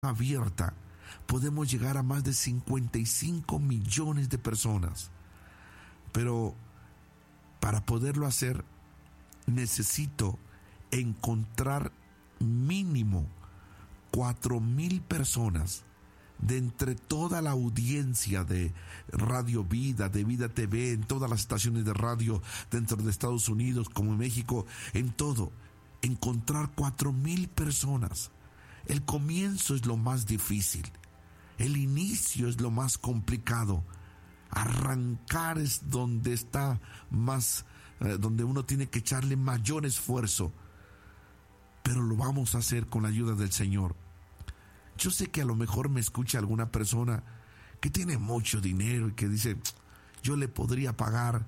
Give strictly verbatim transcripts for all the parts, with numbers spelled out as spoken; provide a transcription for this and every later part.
abierta podemos llegar a más de cincuenta y cinco millones de personas. Pero para poderlo hacer necesito encontrar mínimo cuatro mil personas de entre toda la audiencia de Radio Vida, de Vida T V, en todas las estaciones de radio dentro de Estados Unidos como en México, en todo. Encontrar cuatro mil personas. El comienzo es lo más difícil. El inicio es lo más complicado. Arrancar es donde está más, eh, donde uno tiene que echarle mayor esfuerzo. Pero lo vamos a hacer con la ayuda del Señor. Yo sé que a lo mejor me escucha alguna persona que tiene mucho dinero y que dice, yo le podría pagar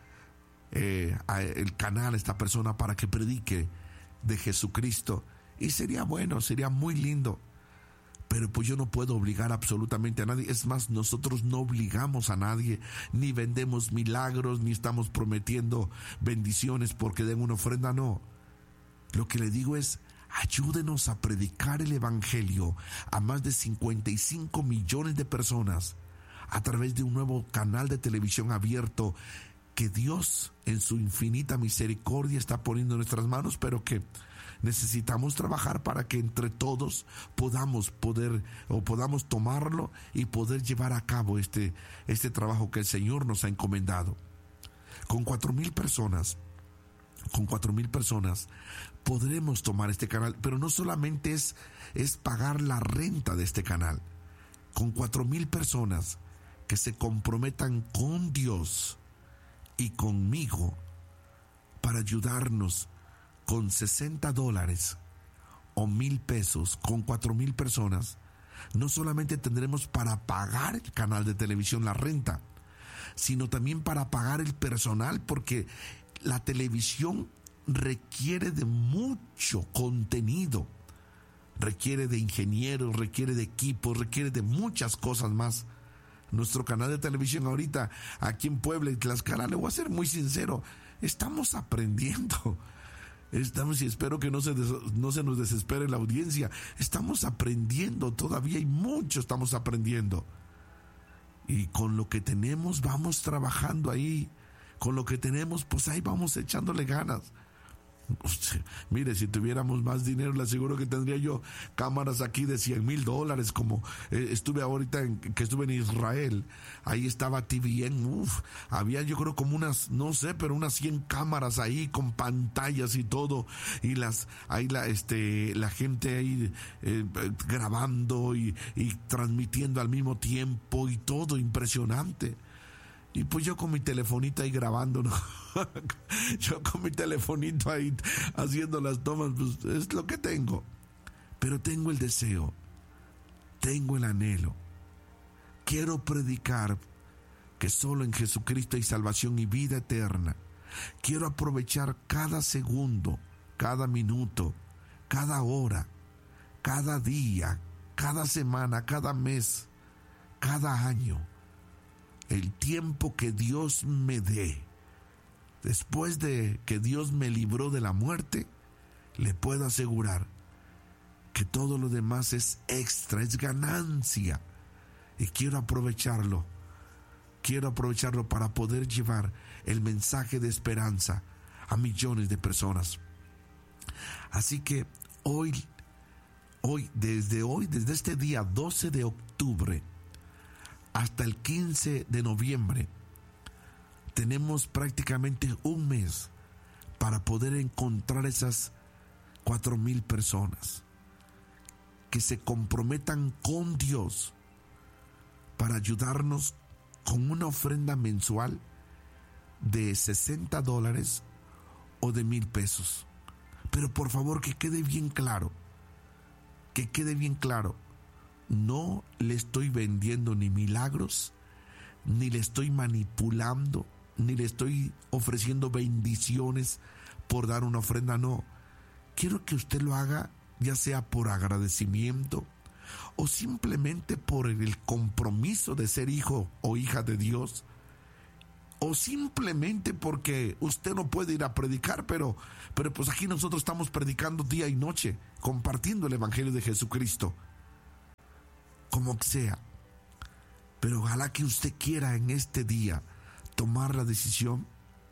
eh, a el canal a esta persona para que predique de Jesucristo. Y sería bueno, sería muy lindo. Pero pues yo no puedo obligar absolutamente a nadie. Es más, nosotros no obligamos a nadie, ni vendemos milagros, ni estamos prometiendo bendiciones porque den una ofrenda, no. Lo que le digo es, ayúdenos a predicar el evangelio a más de cincuenta y cinco millones de personas a través de un nuevo canal de televisión abierto que Dios en su infinita misericordia está poniendo en nuestras manos, pero que necesitamos trabajar para que entre todos podamos poder o podamos tomarlo y poder llevar a cabo este, este trabajo que el Señor nos ha encomendado. Con cuatro mil personas, con cuatro mil personas podremos tomar este canal, pero no solamente es, es pagar la renta de este canal. Con cuatro mil personas que se comprometan con Dios y conmigo para ayudarnos con sesenta dólares o mil pesos, con cuatro mil personas, no solamente tendremos para pagar el canal de televisión, la renta, sino también para pagar el personal, porque la televisión requiere de mucho contenido, requiere de ingenieros, requiere de equipos, requiere de muchas cosas más. Nuestro canal de televisión ahorita, aquí en Puebla, en Tlaxcala, le voy a ser muy sincero, estamos aprendiendo. Estamos, y espero que no se, des, no se nos desespere la audiencia. Estamos aprendiendo, todavía hay mucho, estamos aprendiendo. Y con lo que tenemos vamos trabajando ahí. Con lo que tenemos, pues ahí vamos echándole ganas. Mire, si tuviéramos más dinero, le aseguro que tendría yo cámaras aquí de cien mil dólares, como eh, estuve ahorita en, que estuve en Israel. Ahí estaba T V N, uff, había yo creo como unas, no sé, pero unas cien cámaras ahí con pantallas y todo, y las, ahí la, este, la gente ahí eh, grabando y, y transmitiendo al mismo tiempo y todo, impresionante. Y pues yo con mi telefonito ahí grabando, ¿no? Yo con mi telefonito ahí haciendo las tomas, pues es lo que tengo. Pero tengo el deseo, tengo el anhelo. Quiero predicar que solo en Jesucristo hay salvación y vida eterna. Quiero aprovechar cada segundo, cada minuto, cada hora, cada día, cada semana, cada mes, cada año. El tiempo que Dios me dé, después de que Dios me libró de la muerte, le puedo asegurar que todo lo demás es extra, es ganancia. Y quiero aprovecharlo, quiero aprovecharlo para poder llevar el mensaje de esperanza a millones de personas. Así que hoy, hoy, desde hoy, desde este día doce de octubre, hasta el quince de noviembre, tenemos prácticamente un mes para poder encontrar esas cuatro mil personas que se comprometan con Dios para ayudarnos con una ofrenda mensual de sesenta dólares o de mil pesos. Pero por favor, que quede bien claro, que quede bien claro, no le estoy vendiendo ni milagros, ni le estoy manipulando, ni le estoy ofreciendo bendiciones por dar una ofrenda, no. Quiero que usted lo haga ya sea por agradecimiento o simplemente por el compromiso de ser hijo o hija de Dios, o simplemente porque usted no puede ir a predicar, pero, pero pues aquí nosotros estamos predicando día y noche, compartiendo el evangelio de Jesucristo. como sea. Pero ojalá que usted quiera en este día tomar la decisión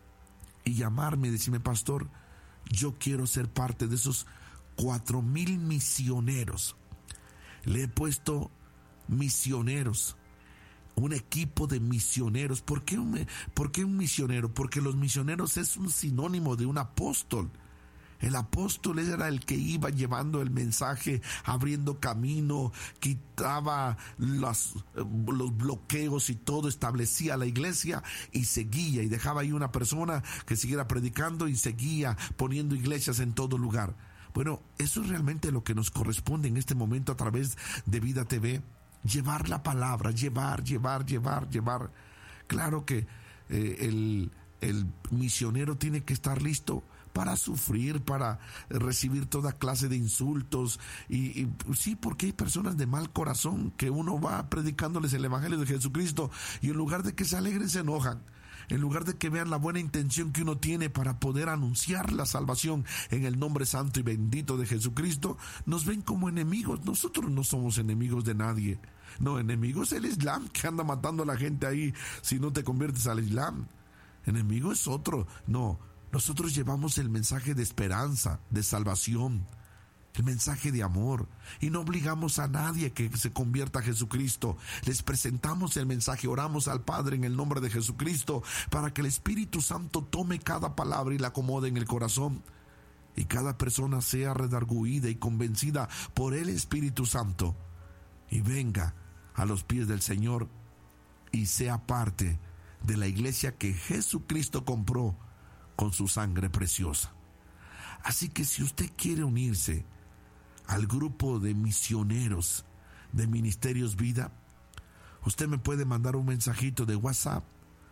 y llamarme y decirme: pastor, yo quiero ser parte de esos cuatro mil misioneros. Le he puesto misioneros, un equipo de misioneros. ¿Por qué un, por qué un misionero? Porque los misioneros es un sinónimo de un apóstol. El apóstol era el que iba llevando el mensaje, abriendo camino, quitaba los, los bloqueos y todo, establecía la iglesia y seguía, y dejaba ahí una persona que siguiera predicando y seguía poniendo iglesias en todo lugar. Bueno, eso es realmente lo que nos corresponde en este momento a través de Vida T V. Llevar la palabra, llevar, llevar, llevar, llevar. Claro que eh, el, el misionero tiene que estar listo para sufrir, para recibir toda clase de insultos, y, y sí, porque hay personas de mal corazón que uno va predicándoles el evangelio de Jesucristo y en lugar de que se alegren se enojan. En lugar de que vean la buena intención que uno tiene para poder anunciar la salvación en el nombre santo y bendito de Jesucristo, nos ven como enemigos. Nosotros no somos enemigos de nadie. No, enemigo es el Islam, que anda matando a la gente ahí si no te conviertes al Islam. Enemigo es otro. No, nosotros llevamos el mensaje de esperanza, de salvación, el mensaje de amor, y no obligamos a nadie que se convierta a Jesucristo. Les presentamos el mensaje, oramos al Padre en el nombre de Jesucristo para que el Espíritu Santo tome cada palabra y la acomode en el corazón, y cada persona sea redarguida y convencida por el Espíritu Santo y venga a los pies del Señor y sea parte de la iglesia que Jesucristo compró con su sangre preciosa. Así que si usted quiere unirse al grupo de misioneros de Ministerios Vida, usted me puede mandar un mensajito de WhatsApp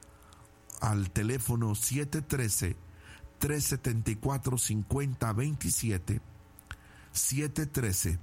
al teléfono siete uno tres, tres siete cuatro, cinco cero dos siete, siete uno tres,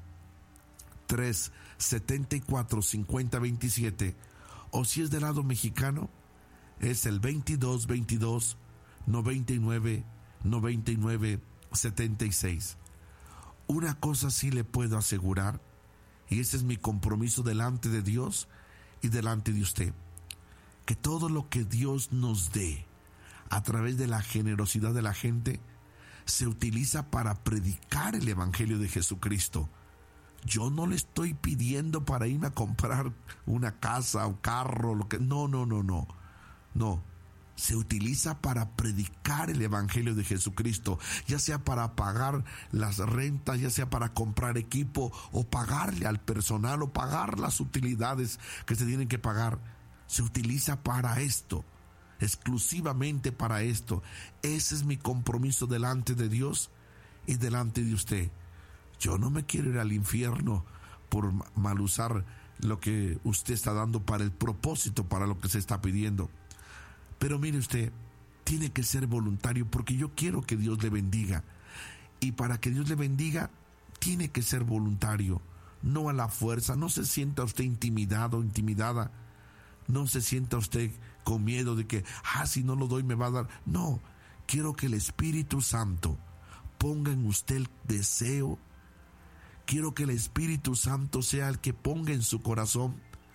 tres siete cuatro, cinco cero dos siete, o si es del lado mexicano es el veintidós veintidós noventa y nueve noventa y nueve setenta y seis. Una cosa sí le puedo asegurar, y ese es mi compromiso delante de Dios y delante de usted, que todo lo que Dios nos dé a través de la generosidad de la gente se utiliza para predicar el evangelio de Jesucristo. Yo no le estoy pidiendo para irme a comprar una casa o carro, lo que no, no, no, no. No. Se utiliza para predicar el evangelio de Jesucristo, ya sea para pagar las rentas, ya sea para comprar equipo o pagarle al personal o pagar las utilidades que se tienen que pagar. Se utiliza para esto, exclusivamente para esto. Ese es mi compromiso delante de Dios y delante de usted. Yo no me quiero ir al infierno por mal usar lo que usted está dando para el propósito, para lo que se está pidiendo. Pero mire usted, tiene que ser voluntario, porque yo quiero que Dios le bendiga. Y para que Dios le bendiga, tiene que ser voluntario, no a la fuerza. No se sienta usted intimidado o intimidada. No se sienta usted con miedo de que, ah, si no lo doy me va a dar. No, quiero que el Espíritu Santo ponga en usted el deseo. Quiero que el Espíritu Santo sea el que ponga en su corazón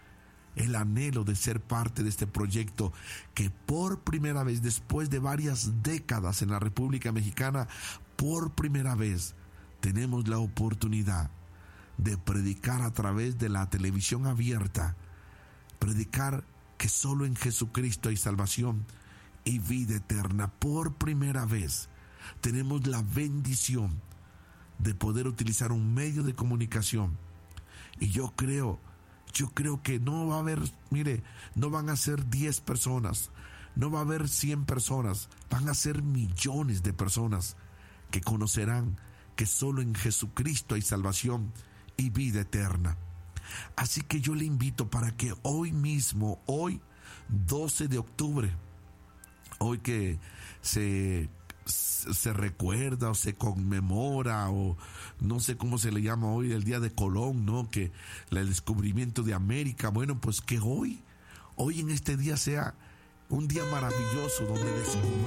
el anhelo de ser parte de este proyecto que por primera vez, después de varias décadas en la República Mexicana, por primera vez tenemos la oportunidad de predicar a través de la televisión abierta, predicar que solo en Jesucristo hay salvación y vida eterna. Por primera vez tenemos la bendición de poder utilizar un medio de comunicación, y yo creo Yo creo que no va a haber, mire, no van a ser diez personas, no va a haber cien personas, van a ser millones de personas que conocerán que solo en Jesucristo hay salvación y vida eterna. Así que yo le invito para que hoy mismo, hoy doce de octubre, hoy que se... se recuerda o se conmemora, o no sé cómo se le llama hoy, el día de Colón, ¿no? Que el descubrimiento de América. Bueno, pues que hoy, hoy en este día sea un día maravilloso donde descubrimos